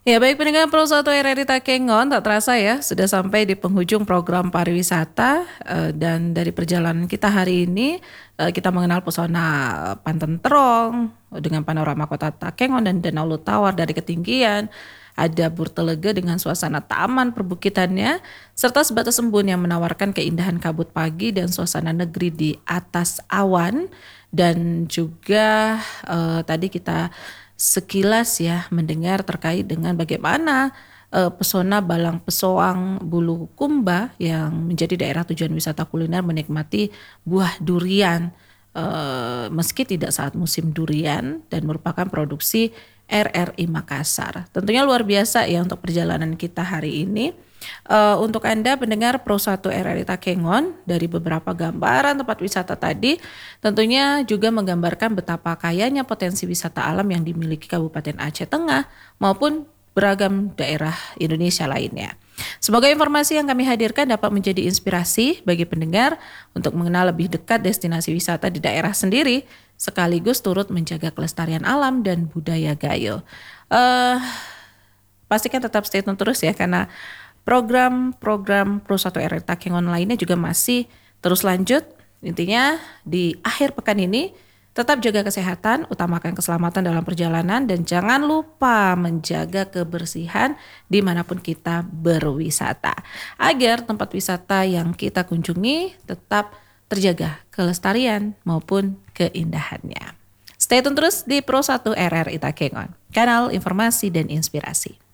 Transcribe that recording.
Ya baik pendengar Pro 1 RRI Takengon, tak terasa ya sudah sampai di penghujung program pariwisata dan dari perjalanan kita hari ini kita mengenal pesona Panten Terong dengan panorama kota Takengon dan Danau Lutawar dari ketinggian. Ada Burtelega dengan suasana taman perbukitannya, serta sebatas embun yang menawarkan keindahan kabut pagi dan suasana negeri di atas awan. Dan juga tadi kita sekilas ya mendengar terkait dengan bagaimana pesona Balang Pesoang Bulukumba yang menjadi daerah tujuan wisata kuliner menikmati buah durian meski tidak saat musim durian dan merupakan produksi RRI Makassar. Tentunya luar biasa ya untuk perjalanan kita hari ini. Untuk Anda pendengar Pro 1 RRI Takengon, dari beberapa gambaran tempat wisata tadi tentunya juga menggambarkan betapa kayanya potensi wisata alam yang dimiliki Kabupaten Aceh Tengah maupun beragam daerah Indonesia lainnya. Semoga informasi yang kami hadirkan dapat menjadi inspirasi bagi pendengar untuk mengenal lebih dekat destinasi wisata di daerah sendiri, sekaligus turut menjaga kelestarian alam dan budaya Gayo. Pastikan tetap stay tune terus ya, karena program-program Pro 1 RRI Takengon lainnya juga masih terus lanjut. Intinya di akhir pekan ini tetap jaga kesehatan, utamakan keselamatan dalam perjalanan, dan jangan lupa menjaga kebersihan dimanapun kita berwisata. Agar tempat wisata yang kita kunjungi tetap terjaga kelestarian maupun keindahannya. Stay tune terus di Pro 1 RRI Takengon, kanal informasi dan inspirasi.